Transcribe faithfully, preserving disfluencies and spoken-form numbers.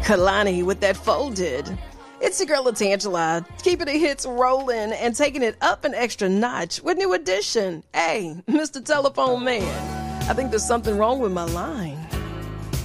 Kalani with that folded. It's your girl, Latangela, keeping the hits rolling and taking it up an extra notch with New Edition. Hey, Mister Telephone Man, I think there's something wrong with my line.